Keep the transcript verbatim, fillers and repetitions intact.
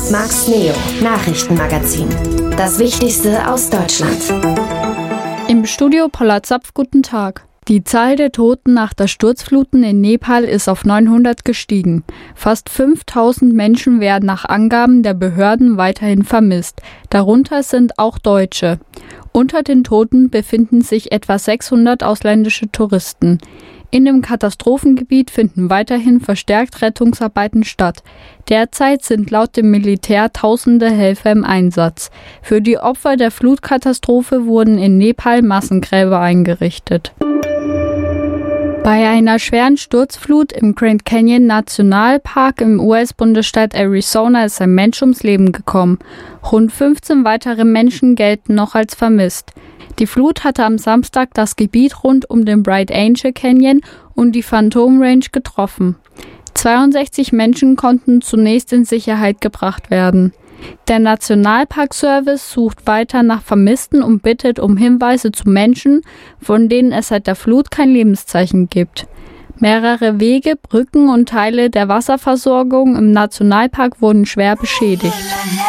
Max Neo Nachrichtenmagazin. Das Wichtigste aus Deutschland. Im Studio Paula Zapf, guten Tag. Die Zahl der Toten nach der Sturzfluten in Nepal ist auf neunhundert gestiegen. Fast fünftausend Menschen werden nach Angaben der Behörden weiterhin vermisst. Darunter sind auch Deutsche. Unter den Toten befinden sich etwa sechshundert ausländische Touristen. In dem Katastrophengebiet finden weiterhin verstärkt Rettungsarbeiten statt. Derzeit sind laut dem Militär tausende Helfer im Einsatz. Für die Opfer der Flutkatastrophe wurden in Nepal Massengräber eingerichtet. Bei einer schweren Sturzflut im Grand Canyon Nationalpark im U S-Bundesstaat Arizona ist ein Mensch ums Leben gekommen. Rund fünfzehn weitere Menschen gelten noch als vermisst. Die Flut hatte am Samstag das Gebiet rund um den Bright Angel Canyon und die Phantom Range getroffen. zweiundsechzig Menschen konnten zunächst in Sicherheit gebracht werden. Der Nationalpark-Service sucht weiter nach Vermissten und bittet um Hinweise zu Menschen, von denen es seit der Flut kein Lebenszeichen gibt. Mehrere Wege, Brücken und Teile der Wasserversorgung im Nationalpark wurden schwer beschädigt.